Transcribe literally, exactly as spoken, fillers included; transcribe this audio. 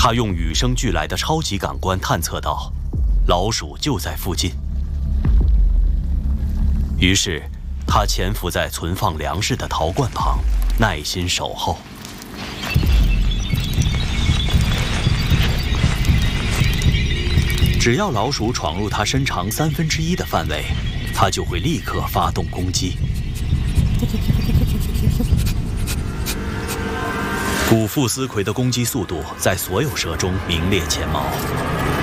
他用与生俱来的超级感官探测到，老鼠就在附近。于是，他潜伏在存放粮食的陶罐旁，耐心守候。只要老鼠闯入他身长三分之一的范围，他就会立刻发动攻击。古腹丝葵的攻击速度在所有蛇中名列前茅。